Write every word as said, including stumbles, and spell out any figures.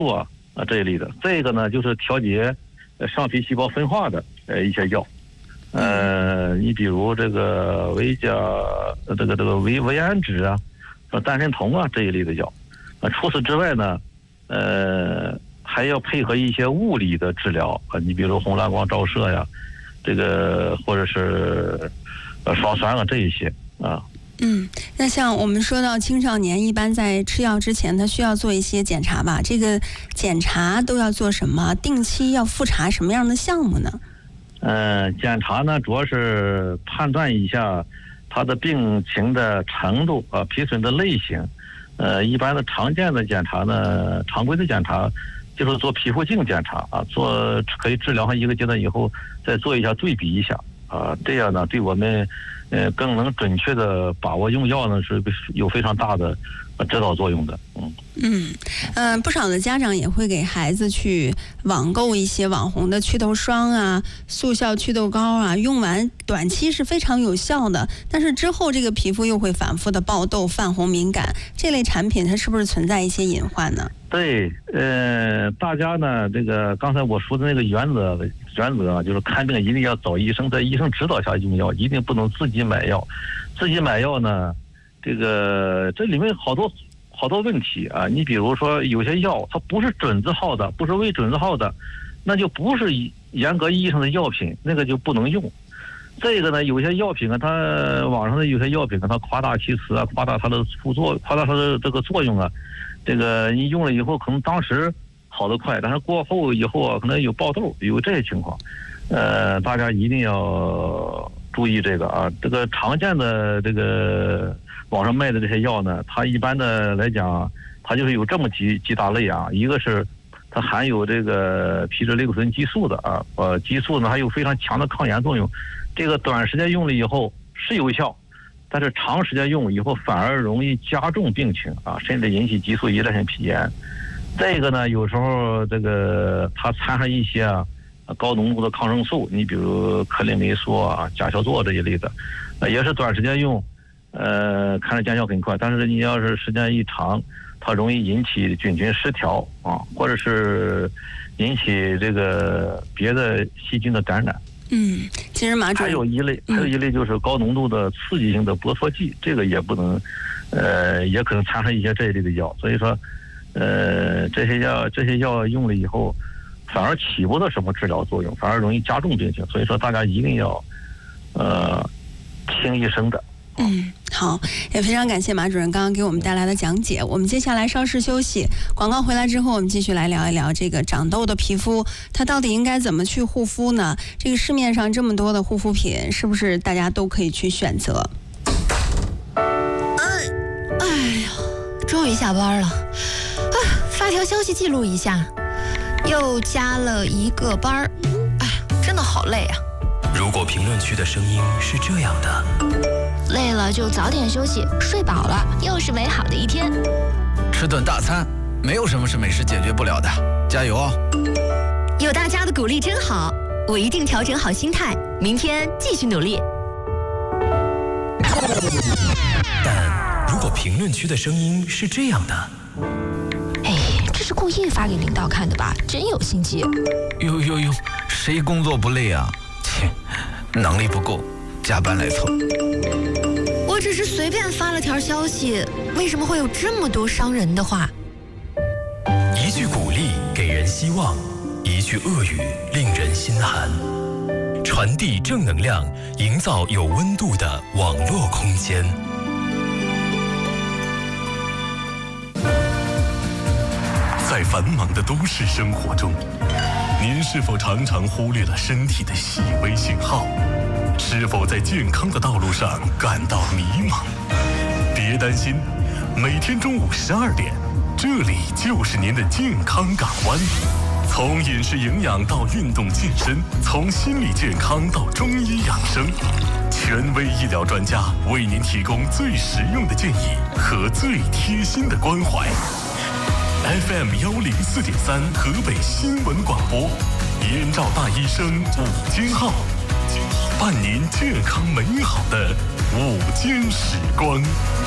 啊啊这一类的。这个呢就是调节上皮细胞分化的呃一些药。呃，你比如这个维甲，这个这个维维安酯啊，丹参酮啊这一类的药。啊，除此之外呢，呃，还要配合一些物理的治疗啊，你比如红蓝光照射呀，这个或者是呃双酸啊这一些啊。 嗯，那像我们说到青少年，一般在吃药之前，他需要做一些检查吧？这个检查都要做什么？定期要复查什么样的项目呢？ 呃，检查呢，主要是判断一下他的病情的程度啊，皮损的类型。呃，一般的常见的检查呢，常规的检查就是做皮肤镜检查啊，做可以治疗上一个阶段以后，再做一下对比一下啊，这样呢，对我们呃更能准确的把握用药呢，是有非常大的指导作用的。嗯嗯呃，不少的家长也会给孩子去网购一些网红的祛痘霜啊、速效祛痘膏啊，用完短期是非常有效的，但是之后这个皮肤又会反复的爆痘、泛红、敏感，这类产品它是不是存在一些隐患呢？ 对，呃，大家呢，这个刚才我说的那个原则，原则啊，就是看病一定要找医生，在医生指导下用药，一定不能自己买药。自己买药呢，这个这里面好多好多问题啊。你比如说，有些药它不是准字号的，不是为准字号的，那就不是严格意义上的药品，那个就不能用。这个呢，有些药品啊，它网上的有些药品啊，它夸大其词啊，夸大它的副作，夸大它的这个作用啊。这个你用了以后，可能当时好得快，但是过后以后啊，可能有爆痘，有这些情况。呃，大家一定要注意这个啊。这个常见的这个网上卖的这些药呢，它一般的来讲，它就是有这么几几大类啊。一个是它含有这个皮质类固醇激素的啊，呃，激素呢还有非常强的抗炎作用。这个短时间用了以后是有效，但是长时间用以后反而容易加重病情啊，甚至引起激素依赖性皮炎。这个呢，有时候这个它掺上一些啊高浓度的抗生素，你比如克林霉素啊、甲硝唑这一类的，呃，也是短时间用，呃，看着见效很快，但是你要是时间一长，它容易引起菌群失调啊，或者是引起这个别的细菌的感染。 嗯，其实马主任还有一类，还有一类就是高浓度的刺激性的剥缩剂，这个也不能，呃，也可能掺上一些这一类的药。所以说，呃，这些药这些药用了以后，反而起不到什么治疗作用，反而容易加重病情。所以说，大家一定要，呃，听医生的。 嗯，好，也非常感谢马主任刚刚给我们带来的讲解。我们接下来稍事休息，广告回来之后，我们继续来聊一聊这个长痘的皮肤，它到底应该怎么去护肤呢？这个市面上这么多的护肤品，是不是大家都可以去选择？ 哎，哎呀，终于下班了，啊，发条消息记录一下，又加了一个班儿，哎，真的好累啊。 如果评论区的声音是这样的， 累了就早点休息，睡饱了又是美好的一天。 吃顿大餐，没有什么是美食解决不了的，加油哦！ 有大家的鼓励真好，我一定调整好心态，明天继续努力。 但如果评论区的声音是这样的， 哎，这是故意发给领导看的吧？真有心机。 呦呦呦，谁工作不累啊？切，能力不够，加班来凑。 我只是随便发了条消息，为什么会有这么多伤人的话？ 一句鼓励给人希望，一句恶语令人心寒。传递正能量，营造有温度的网络空间。在繁忙的都市生活中，您是否常常忽略了身体的细微信号？是否在健康的道路上感到迷茫？别担心，每天中午十二点，这里就是您的健康港湾。从饮食营养到运动健身，从心理健康到中医养生，权威医疗专家为您提供最实用的建议和最贴心的关怀。F M 幺零四点三河北新闻广播，燕赵大医生午间号，伴您健康美好的午间时光。